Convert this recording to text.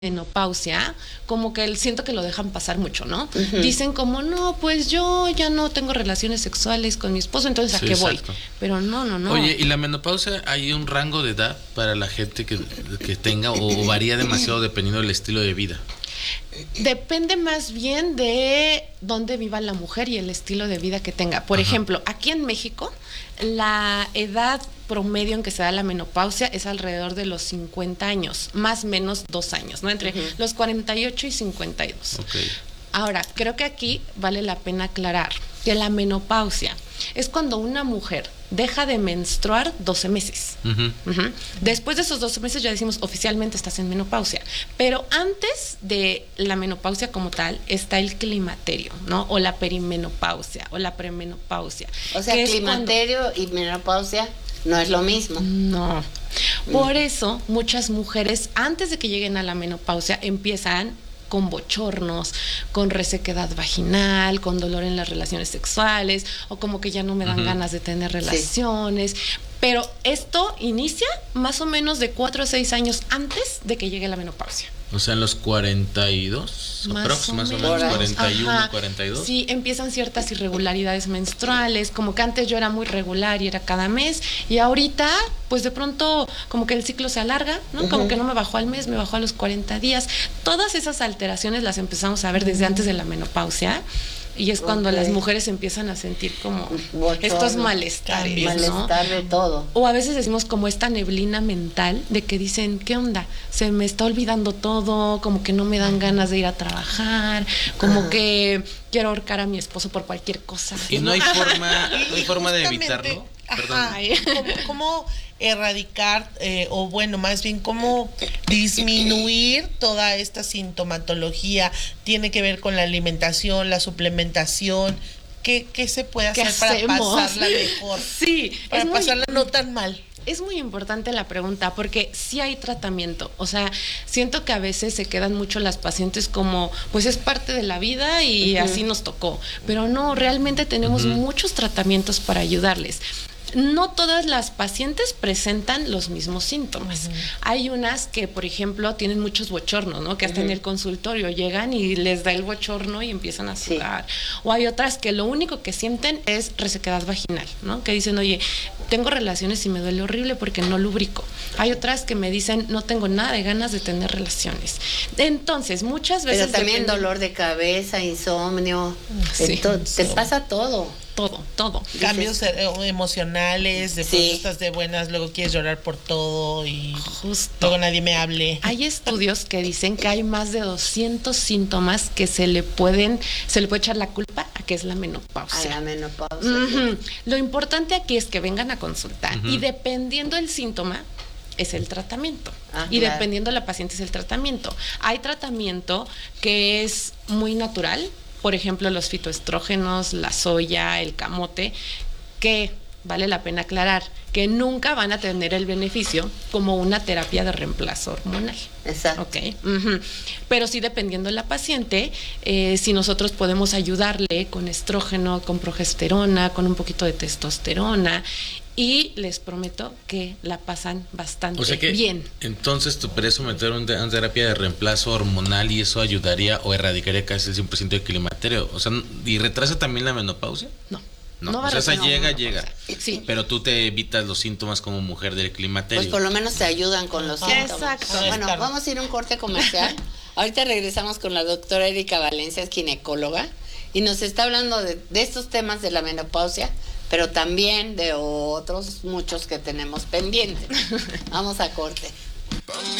menopausia, como que siento que lo dejan pasar mucho, ¿no? Dicen como, no, pues yo ya no tengo relaciones sexuales con mi esposo, entonces ¿a qué voy? Pero no. Oye, ¿y la menopausia hay un rango de edad para la gente que tenga o varía demasiado dependiendo del estilo de vida? Depende más bien de dónde viva la mujer y el estilo de vida que tenga. Por ejemplo, aquí en México, la edad promedio en que se da la menopausia es alrededor de los 50 años, más o menos 2 años, ¿no? Entre los 48 y 52. Okay. Ahora, creo que aquí vale la pena aclarar que la menopausia es cuando una mujer deja de menstruar 12 meses. Después de esos 12 meses ya decimos oficialmente estás en menopausia. Pero antes de la menopausia como tal está el climaterio, ¿no? O la perimenopausia o la premenopausia. O sea, climaterio y menopausia no es lo mismo. No. Por eso muchas mujeres antes de que lleguen a la menopausia empiezan con bochornos, con resequedad vaginal, con dolor en las relaciones sexuales, o como que ya no me dan ganas de tener relaciones. Sí. Pero esto inicia más o menos de 4 a 6 años antes de que llegue la menopausia. O sea, en los 42, más o menos 41, 42. Sí, empiezan ciertas irregularidades menstruales, como que antes yo era muy regular y era cada mes, y ahorita, pues de pronto, como que el ciclo se alarga, ¿no? Como que no me bajó al mes, me bajó a los 40 días. Todas esas alteraciones las empezamos a ver desde antes de la menopausia. Y es cuando las mujeres empiezan a sentir como estos malestares, ¿no? Malestar de todo. O a veces decimos como esta neblina mental de que dicen, ¿qué onda? Se me está olvidando todo, como que no me dan ganas de ir a trabajar, como que quiero ahorcar a mi esposo por cualquier cosa. Y no hay forma de evitarlo. ¿Cómo erradicar o bueno, más bien cómo disminuir toda esta sintomatología? Tiene que ver con la alimentación, la suplementación. ¿Qué se puede hacer para pasarla mejor? Sí, para pasarla no tan mal. Es muy importante la pregunta porque sí hay tratamiento, o sea, siento que a veces se quedan mucho las pacientes como, pues es parte de la vida y así nos tocó, pero no, realmente tenemos muchos tratamientos para ayudarles. No todas las pacientes presentan los mismos síntomas. Hay unas que, por ejemplo, tienen muchos bochornos, ¿no? Que hasta en el consultorio llegan y les da el bochorno y empiezan a sudar. O hay otras que lo único que sienten es resequedad vaginal, ¿no? Que dicen, oye, tengo relaciones y me duele horrible porque no lubrico. Hay otras que me dicen, no tengo nada de ganas de tener relaciones. Entonces, muchas veces... Pero también dolor de cabeza, insomnio, te pasa todo. Todo. Cambios emocionales, de pronto estás de buenas, luego quieres llorar por todo y luego nadie me hable. Hay estudios que dicen que hay más de 200 síntomas que se le puede echar la culpa a que es la menopausia. A la menopausia. Lo importante aquí es que vengan a consultar y dependiendo del síntoma es el tratamiento. Y dependiendo de la paciente es el tratamiento. Hay tratamiento que es muy natural. Por ejemplo, los fitoestrógenos, la soya, el camote, que vale la pena aclarar, que nunca van a tener el beneficio como una terapia de reemplazo hormonal. Exacto. Okay. Pero sí, dependiendo de la paciente, si nosotros podemos ayudarle con estrógeno, con progesterona, con un poquito de testosterona, y les prometo que la pasan bastante bien. Entonces, ¿tú puedes someter una terapia de reemplazo hormonal y eso ayudaría o erradicaría casi el 100% del climaterio? O sea, ¿y retrasa también la menopausia? No, o sea, esa llega. Sí. Pero tú te evitas los síntomas como mujer del climaterio. Pues por lo menos te ayudan con los síntomas. Exacto. Bueno, vamos a ir a un corte comercial. Ahorita regresamos con la doctora Erika Valencia, es ginecóloga, y nos está hablando de estos temas de la menopausia, pero también de otros muchos que tenemos pendientes. Vamos a corte.